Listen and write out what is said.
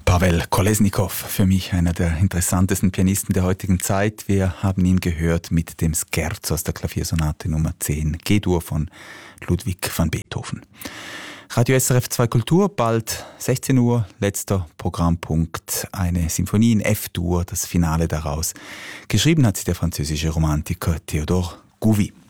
Pavel Kolesnikow, für mich einer der interessantesten Pianisten der heutigen Zeit. Wir haben ihn gehört mit dem Scherzo aus der Klaviersonate Nummer 10 G-Dur von Ludwig van Beethoven. Radio SRF 2 Kultur, bald 16 Uhr, letzter Programmpunkt, eine Symphonie in F-Dur, das Finale daraus. Geschrieben hat sie der französische Romantiker Théodore Cuvier.